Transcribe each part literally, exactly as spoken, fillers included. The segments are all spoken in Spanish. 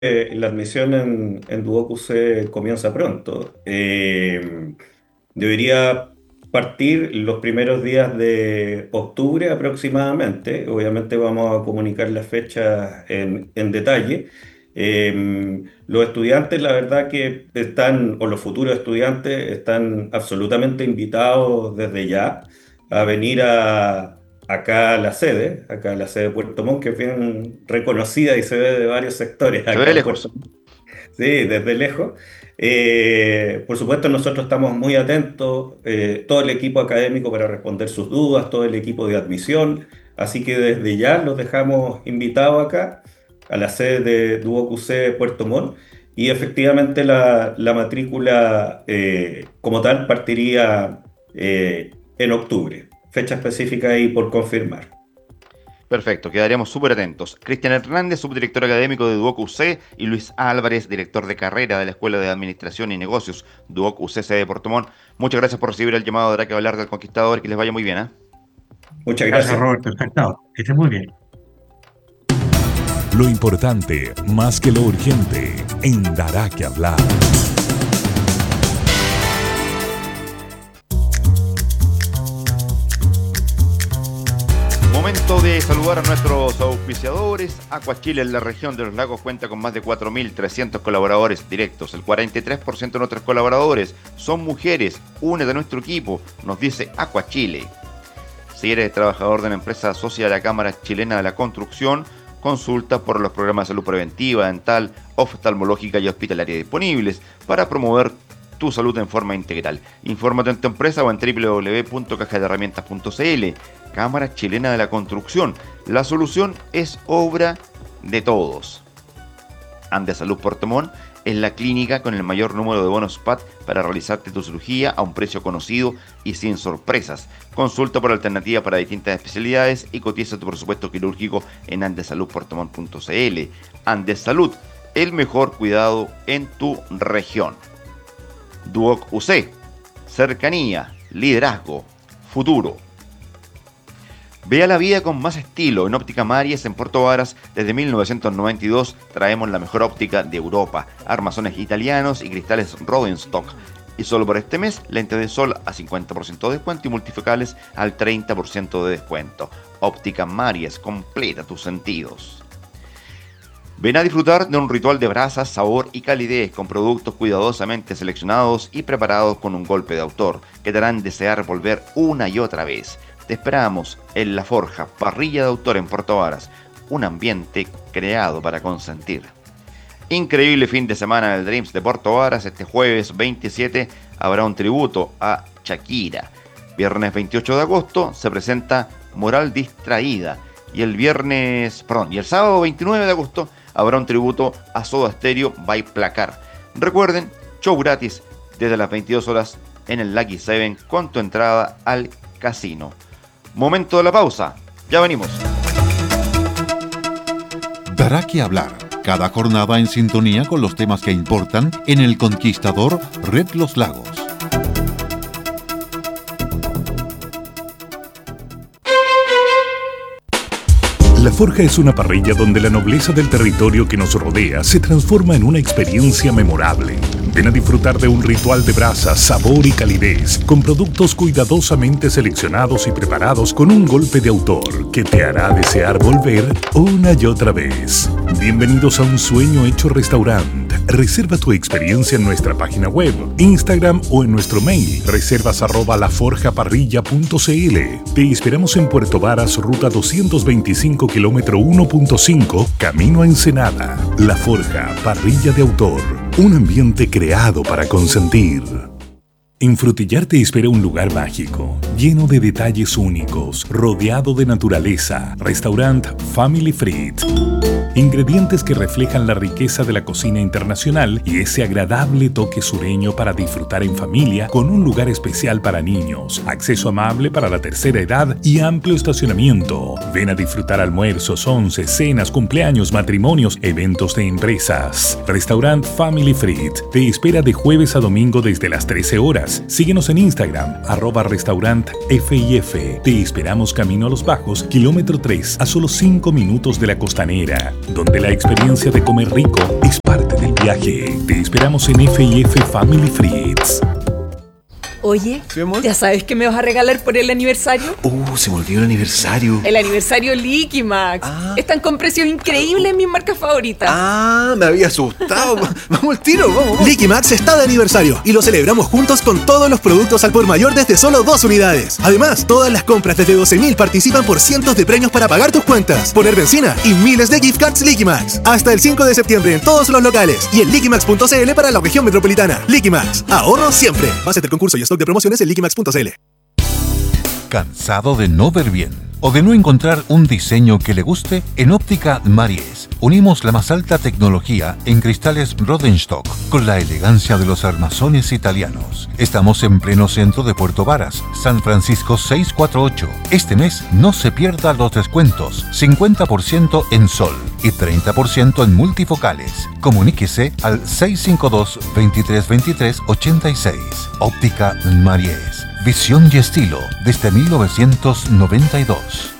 eh, la admisión en, en Duoc U C comienza pronto. Eh, debería partir los primeros días de octubre aproximadamente. Obviamente vamos a comunicar las fechas en, en detalle. Eh, los estudiantes, la verdad que están, o los futuros estudiantes, están absolutamente invitados desde ya a venir a, acá a la sede, acá a la sede de Puerto Montt, que es bien reconocida y se ve de varios sectores Se ve de acá en Puerto lejos. Montt. Sí, desde lejos. Eh, por supuesto, nosotros estamos muy atentos, eh, todo el equipo académico para responder sus dudas, todo el equipo de admisión. Así que desde ya los dejamos invitados acá a la sede de Duoc U C Puerto Montt. Y efectivamente la, la matrícula eh, como tal partiría eh, en octubre. Fecha específica ahí por confirmar. Perfecto, quedaríamos súper atentos. Cristian Hernández, subdirector académico de Duoc U C, y Luis Álvarez, director de carrera de la Escuela de Administración y Negocios, Duoc U C C de Puerto Montt. Muchas gracias por recibir el llamado de que hablar del Conquistador, que les vaya muy bien, ¿eh? Muchas Gracias, gracias. Roberto. Encantado. Que esté muy bien. Lo importante, más que lo urgente, en Dará que hablar. Momento de saludar a nuestros auspiciadores. Aqua Chile en la región de los lagos cuenta con más de cuatro mil trescientos colaboradores directos. El cuarenta y tres por ciento de nuestros colaboradores son mujeres. Únete a nuestro equipo, nos dice Aqua Chile. Si eres trabajador de una empresa socia de la Cámara Chilena de la Construcción, consulta por los programas de salud preventiva, dental, oftalmológica y hospitalaria disponibles para promover tu salud en forma integral. Infórmate en tu empresa o en doble u doble u doble u punto caja de herramientas punto c l. Cámara Chilena de la Construcción. La solución es obra de todos. Andesalud Puerto Montt es la clínica con el mayor número de bonos P A T para realizarte tu cirugía a un precio conocido y sin sorpresas. Consulta por alternativa para distintas especialidades y cotiza tu presupuesto quirúrgico en andesalud puerto montt punto c l. Andesalud, el mejor cuidado en tu región. Duoc U C, cercanía, liderazgo, futuro. Vea la vida con más estilo. En Óptica Maries en Puerto Varas, desde mil novecientos noventa y dos traemos la mejor óptica de Europa, armazones italianos y cristales Rodenstock. Y solo por este mes, lentes de sol a cincuenta por ciento de descuento y multifocales al treinta por ciento de descuento. Óptica Maries, completa tus sentidos. Ven a disfrutar de un ritual de brasas, sabor y calidez con productos cuidadosamente seleccionados y preparados con un golpe de autor que te harán desear volver una y otra vez. Te esperamos en La Forja, parrilla de autor en Puerto Varas, un ambiente creado para consentir. Increíble fin de semana del Dreams de Puerto Varas. Este jueves veintisiete habrá un tributo a Shakira. Viernes veintiocho de agosto se presenta Moral Distraída. Y el viernes, perdón, y el sábado veintinueve de agosto habrá un tributo a Soda Stereo by Placar. Recuerden, show gratis desde las veintidós horas en el Lucky Seven con tu entrada al casino. Momento de la pausa, ya venimos. Dará que hablar. Cada jornada en sintonía con los temas que importan en El Conquistador Red Los Lagos. La Forja es una parrilla donde la nobleza del territorio que nos rodea se transforma en una experiencia memorable. Ven a disfrutar de un ritual de brasa, sabor y calidez, con productos cuidadosamente seleccionados y preparados con un golpe de autor que te hará desear volver una y otra vez. Bienvenidos a un sueño hecho restaurante. Reserva tu experiencia en nuestra página web, Instagram o en nuestro mail, reservas arroba laforjaparrilla punto c l. Te esperamos en Puerto Varas, ruta doscientos veinticinco, kilómetro uno punto cinco, camino a Ensenada. La Forja, parrilla de autor, un ambiente creado para consentir. En Frutillar te espera un lugar mágico, lleno de detalles únicos, rodeado de naturaleza. Restaurant Family Fried. Ingredientes que reflejan la riqueza de la cocina internacional y ese agradable toque sureño para disfrutar en familia, con un lugar especial para niños, acceso amable para la tercera edad y amplio estacionamiento. Ven a disfrutar almuerzos, once, cenas, cumpleaños, matrimonios, eventos de empresas. Restaurant Family Fried te espera de jueves a domingo desde las trece horas más. Síguenos en Instagram, arroba restaurant F I F. Te esperamos camino a Los Bajos, kilómetro tres, a solo cinco minutos de la Costanera, donde la experiencia de comer rico es parte del viaje. Te esperamos en F I F Family Friends. Oye, ¿Sí, amor? ¿ya sabes qué me vas a regalar por el aniversario? Uh, se me olvidó el aniversario. El aniversario Liquimax. Ah. Están con precios increíbles en mis marcas favoritas. Ah, me había asustado. Vamos al tiro, vamos, vamos. Liquimax está de aniversario y lo celebramos juntos con todos los productos al por mayor desde solo dos unidades. Además, todas las compras desde doce mil participan por cientos de premios para pagar tus cuentas, poner benzina y miles de gift cards Liquimax. Hasta el cinco de septiembre en todos los locales y en liquimax punto c l para la región metropolitana. Liquimax, ahorro siempre. Base del concurso y stock de promociones en liquimax punto c l. ¿Cansado de no ver bien o de no encontrar un diseño que le guste? En Óptica Maries unimos la más alta tecnología en cristales Rodenstock con la elegancia de los armazones italianos. Estamos en pleno centro de Puerto Varas, San Francisco seiscientos cuarenta y ocho. Este mes no se pierda los descuentos, cincuenta por ciento en sol y treinta por ciento en multifocales. Comuníquese al seiscientos cincuenta y dos, veintitrés veintitrés, ochenta y seis. Óptica Maries. Visión y estilo desde mil novecientos noventa y dos.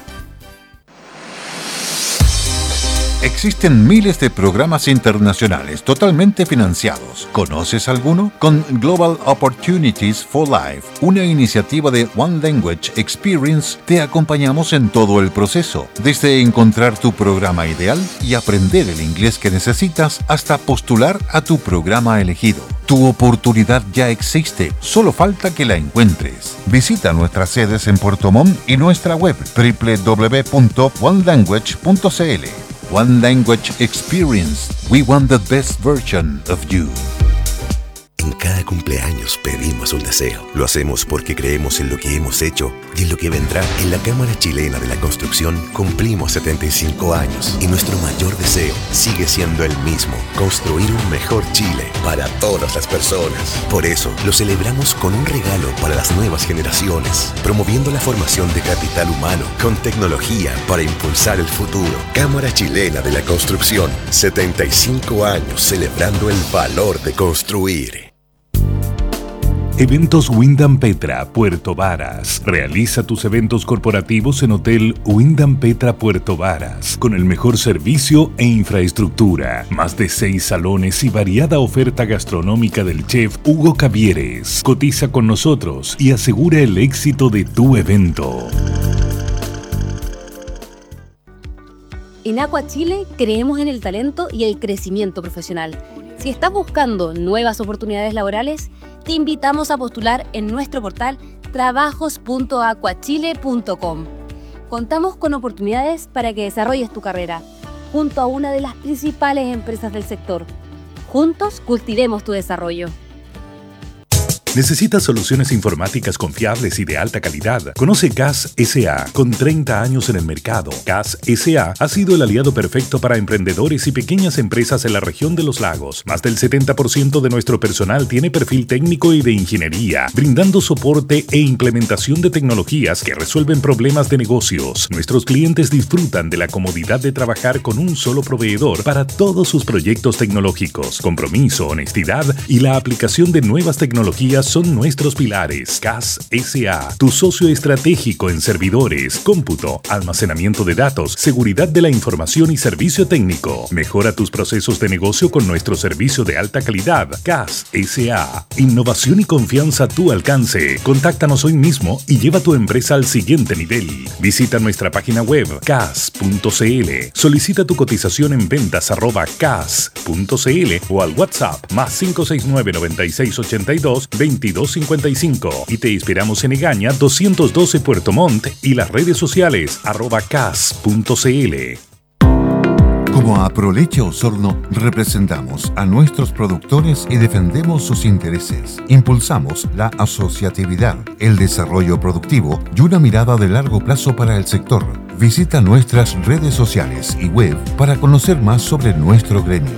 Existen miles de programas internacionales totalmente financiados. ¿Conoces alguno? Con Global Opportunities for Life, una iniciativa de One Language Experience, te acompañamos en todo el proceso, desde encontrar tu programa ideal y aprender el inglés que necesitas hasta postular a tu programa elegido. Tu oportunidad ya existe, solo falta que la encuentres. Visita nuestras sedes en Puerto Montt y nuestra web doble u doble u doble u punto one language punto c l. One Language Experience. We want the best version of you. En cada cumpleaños pedimos un deseo. Lo hacemos porque creemos en lo que hemos hecho y en lo que vendrá. En la Cámara Chilena de la Construcción cumplimos setenta y cinco años y nuestro mayor deseo sigue siendo el mismo: construir un mejor Chile para todas las personas. Por eso lo celebramos con un regalo para las nuevas generaciones, promoviendo la formación de capital humano con tecnología para impulsar el futuro. Cámara Chilena de la Construcción, setenta y cinco años celebrando el valor de construir. Eventos Wyndham Petra, Puerto Varas. Realiza tus eventos corporativos en Hotel Wyndham Petra, Puerto Varas, con el mejor servicio e infraestructura. Más de seis salones y variada oferta gastronómica del chef Hugo Cavieres. Cotiza con nosotros y asegura el éxito de tu evento. En Aqua Chile creemos en el talento y el crecimiento profesional. Si estás buscando nuevas oportunidades laborales, te invitamos a postular en nuestro portal trabajos punto aquachile punto com. Contamos con oportunidades para que desarrolles tu carrera junto a una de las principales empresas del sector. Juntos cultivemos tu desarrollo. ¿Necesitas soluciones informáticas confiables y de alta calidad? Conoce C A S S A, con treinta años en el mercado. C A S S A ha sido el aliado perfecto para emprendedores y pequeñas empresas en la región de los lagos. Más del setenta por ciento de nuestro personal tiene perfil técnico y de ingeniería, brindando soporte e implementación de tecnologías que resuelven problemas de negocios. Nuestros clientes disfrutan de la comodidad de trabajar con un solo proveedor para todos sus proyectos tecnológicos. Compromiso, honestidad y la aplicación de nuevas tecnologías son nuestros pilares. C A S S A, tu socio estratégico en servidores, cómputo, almacenamiento de datos, seguridad de la información y servicio técnico. Mejora tus procesos de negocio con nuestro servicio de alta calidad. C A S S A, innovación y confianza a tu alcance. Contáctanos hoy mismo y lleva tu empresa al siguiente nivel. Visita nuestra página web c a s punto c l. Solicita tu cotización en ventas arroba c a s punto c l o al WhatsApp más cinco seis nueve, noventa y seis, ochenta y dos, veintidós cincuenta y cinco y te esperamos en Egaña doscientos doce Puerto Montt y las redes sociales arroba c a s punto c l. Como Aproleche Osorno, representamos a nuestros productores y defendemos sus intereses. Impulsamos la asociatividad, el desarrollo productivo y una mirada de largo plazo para el sector. Visita nuestras redes sociales y web para conocer más sobre nuestro gremio.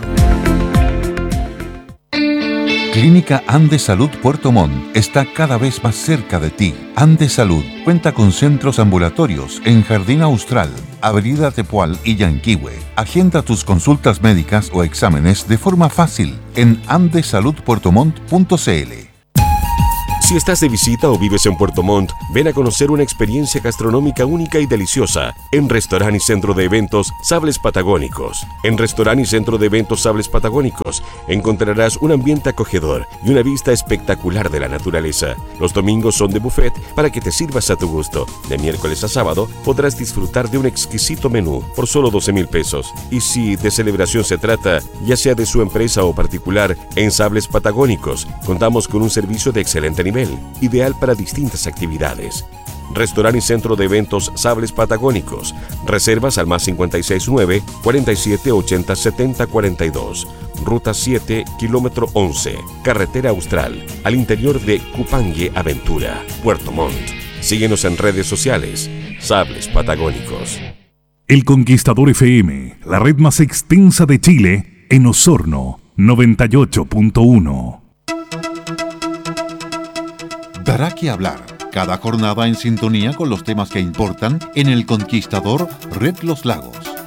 Clínica Andes Salud Puerto Montt está cada vez más cerca de ti. Andes Salud cuenta con centros ambulatorios en Jardín Austral, Avenida Tepual y Yanquihue. Agenda tus consultas médicas o exámenes de forma fácil en andes salud puerto montt punto c l. Si estás de visita o vives en Puerto Montt, ven a conocer una experiencia gastronómica única y deliciosa en Restaurante y Centro de Eventos Sables Patagónicos. En Restaurante y Centro de Eventos Sables Patagónicos encontrarás un ambiente acogedor y una vista espectacular de la naturaleza. Los domingos son de buffet para que te sirvas a tu gusto. De miércoles a sábado podrás disfrutar de un exquisito menú por solo doce mil pesos. Y si de celebración se trata, ya sea de su empresa o particular, en Sables Patagónicos contamos con un servicio de excelente nivel, ideal para distintas actividades. Restaurante y Centro de Eventos Sables Patagónicos. Reservas al más cinco seis nueve, cuarenta y siete, ochenta, setenta, cuarenta y dos. Ruta siete, kilómetro once. Carretera Austral, al interior de Cupangue Aventura, Puerto Montt. Síguenos en redes sociales. Sables Patagónicos. El Conquistador F M, la red más extensa de Chile, en Osorno, noventa y ocho punto uno. Dará que hablar. Cada jornada en sintonía con los temas que importan en El Conquistador Red Los Lagos.